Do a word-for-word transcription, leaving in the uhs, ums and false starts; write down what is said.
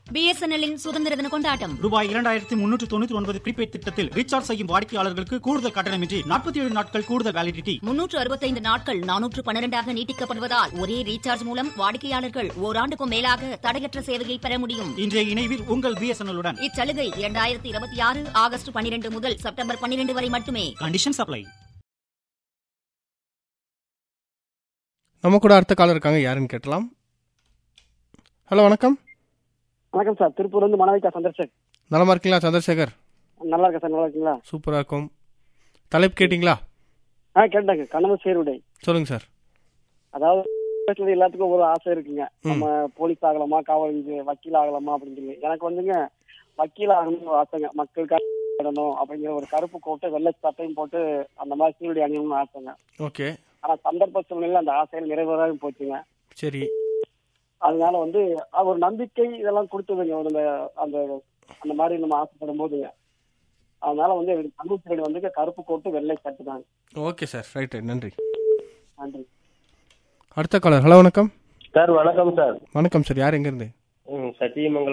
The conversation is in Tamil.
பிஎஸ்என்எல்லின் சுதந்திர தின கொண்டாட்டம் ரூபாய் இரண்டாயிரத்தி முன்னூற்று தொண்ணூற்றி ஒன்பது ப்ரீபெய்ட் திட்டத்தில் ரீசார்ஜ் செய்யும் வாடிக்கையாளர்களுக்கு கூடுதல் கட்டணமின்றி நாற்பத்தி ஏழு நாட்கள் கூடுதல் வேலிடிட்டி. முன்னூற்று அறுபத்தைந்து நாட்கள் நானூற்று பன்னிரண்டாக நீட்டிக்கப்படுவதால் ஒரே ரீசார்ஜ் மூலம் வாடிக்கையாளர்கள் ஓராண்டுக்கும் மேலாக தடையற்ற சேவையை பெற முடியும். இன்றைய இணைவில் உங்கள் பிஎஸ்என்எல்லுடன். இச்சலுகை இரண்டாயிரத்தி இருபத்தி ஆறு ஆகஸ்ட் பன்னிரண்டு முதல் செப்டம்பர் பன்னிரண்டு வரை மட்டுமே. Condition supply. நம்ம கூட அடுத்த காலர் இருக்காங்க, யாருன்னு கேட்டலாம். ஹலோ, வணக்கம். வணக்கம் சார், திருப்பூர்ல இருந்து மனவிகா சந்திரசேகர். நலமா இருக்கீங்களா சந்திரசேகர்? நல்லா இருக்கேன் சார், நல்லா இருக்கீங்களா? சூப்பரா இருக்கும். தலைப்பு கேட்டீங்களா? ஆ கேட்டாங்க. கணவன் சீருடை. சொல்லுங்க சார். அதாவது எல்லாத்துக்கும் ஒரு ஆசை இருக்குங்க, நம்ம போலீஸ் ஆகலாமா, காவல் வக்கீல் ஆகலாமா அப்படின்னு சொல்லி. எனக்கு வந்துங்க வக்கீல் ஆகணும்னு ஒரு ஆசைங்க. மக்களுக்காக அப்படிங்கிற ஒரு கருப்பு கோட்டை வெள்ளை சட்டையும் போட்டு அந்த மாதிரி சீருடை அணியணும்னு ஆசைங்க. ஓகே. ஆனா சந்தர்ப்ப சூழ்நிலையில அந்த ஆசைகள் நிறைவேறாம போச்சுங்க. சரி. அதனால வந்து ஒரு நம்பிக்கை இதெல்லாம் கொடுத்ததுங்க ஒரு அந்த அந்த மாதிரி நம்ம ஆசைப்படும் போதுங்க. அதனால வந்து கணவன் சீருடை வந்து கருப்பு கோட்டு வெள்ளை சட்டை தாங்க. ஓகே சார், ரைட், நன்றி. நன்றி. அடுத்த காலர். ஹலோ, வணக்கம் சார். வணக்கம் சார். வணக்கம் சார், யார் எங்க இருந்து? சத்தியமங்கலம்